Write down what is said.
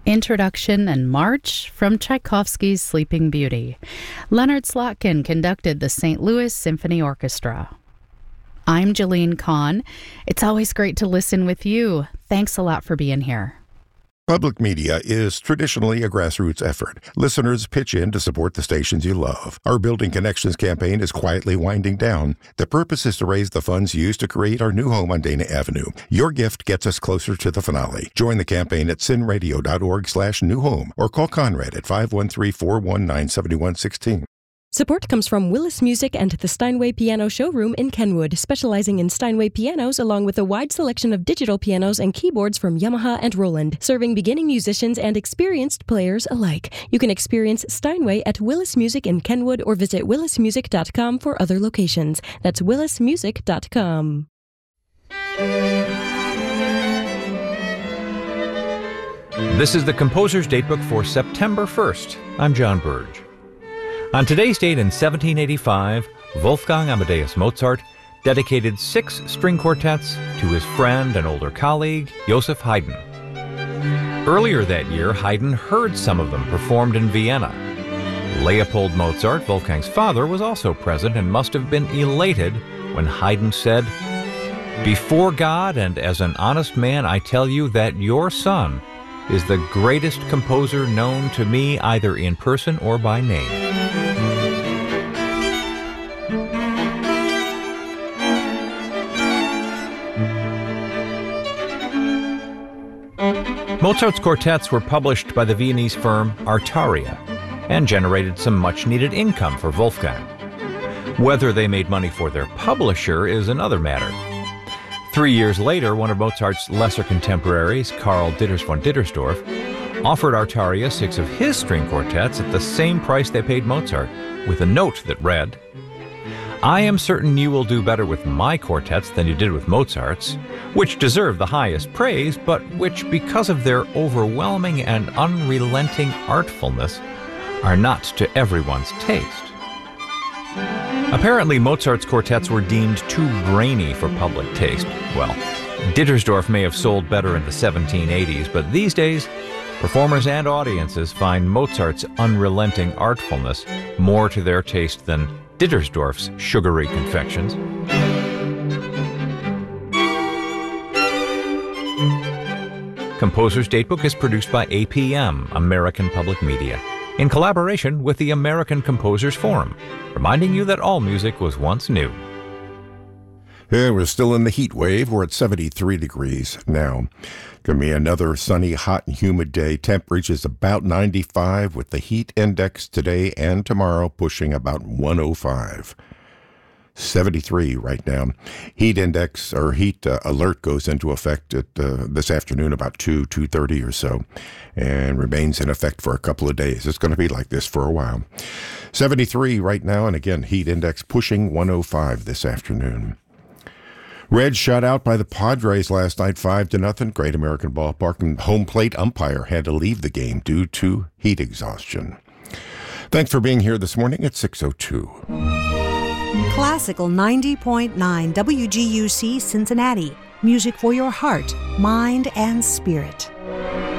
Introduction and March from Tchaikovsky's Sleeping Beauty. Leonard Slotkin conducted the St. Louis Symphony Orchestra. I'm Jalene Kahn. It's always great to listen with you. Thanks a lot for being here. Public media is traditionally a grassroots effort. Listeners pitch in to support the stations you love. Our Building Connections campaign is quietly winding down. The purpose is to raise the funds used to create our new home on Dana Avenue. Your gift gets us closer to the finale. Join the campaign at sinradio.org/newhome or call Conrad at 513-419-7116. Support comes from Willis Music and the Steinway Piano Showroom in Kenwood, specializing in Steinway pianos along with a wide selection of digital pianos and keyboards from Yamaha and Roland, serving beginning musicians and experienced players alike. You can experience Steinway at Willis Music in Kenwood or visit willismusic.com for other locations. That's willismusic.com. This is the Composer's Datebook for September 1st. I'm John Burge. On today's date in 1785, Wolfgang Amadeus Mozart dedicated 6 string quartets to his friend and older colleague, Joseph Haydn. Earlier that year, Haydn heard some of them performed in Vienna. Leopold Mozart, Wolfgang's father, was also present and must have been elated when Haydn said, "Before God and as an honest man, I tell you that your son is the greatest composer known to me either in person or by name." Mozart's quartets were published by the Viennese firm Artaria and generated some much-needed income for Wolfgang. Whether they made money for their publisher is another matter. 3 years later, one of Mozart's lesser contemporaries, Karl Ditters von Dittersdorf, offered Artaria 6 of his string quartets at the same price they paid Mozart, with a note that read, "I am certain you will do better with my quartets than you did with Mozart's, which deserve the highest praise, but which, because of their overwhelming and unrelenting artfulness, are not to everyone's taste." Apparently, Mozart's quartets were deemed too brainy for public taste. Well, Dittersdorf may have sold better in the 1780s, but these days, performers and audiences find Mozart's unrelenting artfulness more to their taste than Dittersdorf's sugary confections. Composer's Datebook is produced by APM, American Public Media, in collaboration with the American Composers Forum, reminding you that all music was once new. Yeah, we're still in the heat wave. We're at 73 degrees now. Going to be another sunny, hot, and humid day. Temperatures about 95 with the heat index today and tomorrow pushing about 105. 73 right now. Heat index or heat alert goes into effect at this afternoon about 2:30 or so and remains in effect for a couple of days. It's going to be like this for a while. 73 right now, and again, heat index pushing 105 this afternoon. Reds shut out by the Padres last night 5-0. Great American Ballpark, and home plate umpire had to leave the game due to heat exhaustion. Thanks for being here this morning at 6:02. Classical 90.9 WGUC Cincinnati. Music for your heart, mind, and spirit.